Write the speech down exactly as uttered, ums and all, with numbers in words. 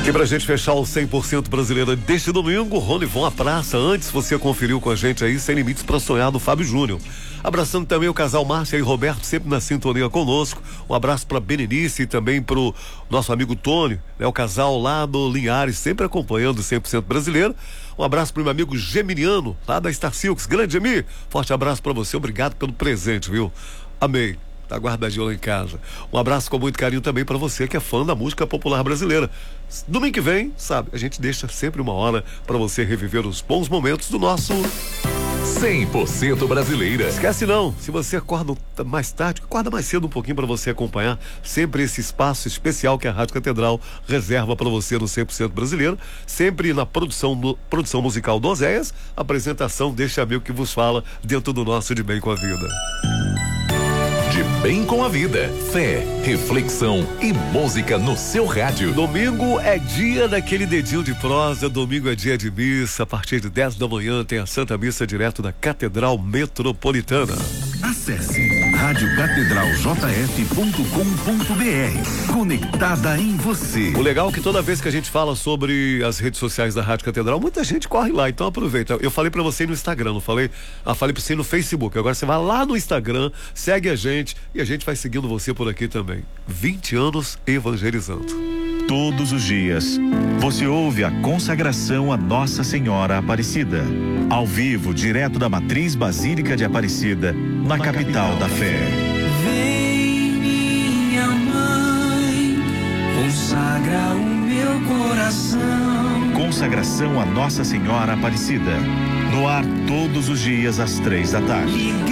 E pra gente fechar o cem por cento brasileiro deste domingo, Rony Von, a praça. Antes você conferiu com a gente aí Sem Limites pra Sonhar do Fábio Júnior. Abraçando também o casal Márcia e Roberto, sempre na sintonia conosco. Um abraço pra Berenice e também pro nosso amigo Tony, né? O casal lá do Linhares, sempre acompanhando o cem por cento brasileiro. Um abraço pro meu amigo Geminiano, lá da Star Silks. Grande Gemi, forte abraço pra você, obrigado pelo presente, viu? Amei. Tá guardadinho lá em casa. Um abraço com muito carinho também pra você que é fã da música popular brasileira. Domingo que vem, sabe, a gente deixa sempre uma hora pra você reviver os bons momentos do nosso cem por cento brasileira. Esquece não, se você acorda mais tarde, acorda mais cedo um pouquinho para você acompanhar sempre esse espaço especial que a Rádio Catedral reserva para você no cem por cento brasileiro, sempre na produção, no, produção musical do Oséias, apresentação deste amigo que vos fala dentro do nosso De Bem com a Vida. De Bem com a Vida, fé, reflexão e música no seu rádio. Domingo é dia daquele dedinho de prosa, domingo é dia de missa, a partir de dez da manhã tem a Santa Missa direto da Catedral Metropolitana. Acesse rádio catedral j f ponto com ponto b r, conectada em você. O legal é que toda vez que a gente fala sobre as redes sociais da Rádio Catedral, muita gente corre lá, então aproveita. Eu falei pra você no Instagram, não falei? Ah, falei pra você no Facebook, agora você vai lá no Instagram, segue a gente e a gente vai seguindo você por aqui também. vinte anos evangelizando. Todos os dias, você ouve a consagração a Nossa Senhora Aparecida. Ao vivo, direto da Matriz Basílica de Aparecida, na, na capital, capital da fé. Vem, minha mãe, consagra o meu coração. Consagração a Nossa Senhora Aparecida. No ar todos os dias às três da tarde.